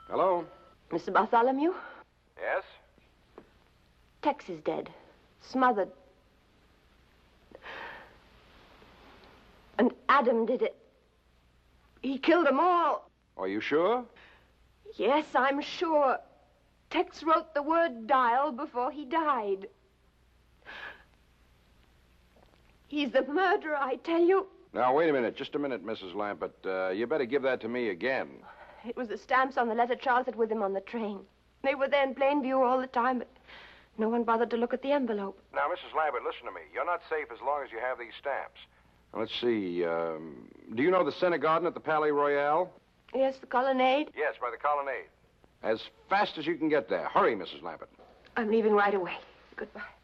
Hello? Mr. Bartholomew? Yes? Tex is dead. Smothered. And Adam did it. He killed them all. Are you sure? Yes, I'm sure. Tex wrote the word dial before he died. He's the murderer, I tell you. Now, wait a minute. Just a minute, Mrs. Lambert. You better give that to me again. It was the stamps on the letter Charles had with him on the train. They were there in plain view all the time, but no one bothered to look at the envelope. Now, Mrs. Lambert, listen to me. You're not safe as long as you have these stamps. Now, let's see. Do you know the Center Garden at the Palais Royale? Yes, the colonnade. Yes, by the colonnade. As fast as you can get there. Hurry, Mrs. Lambert. I'm leaving right away. Goodbye.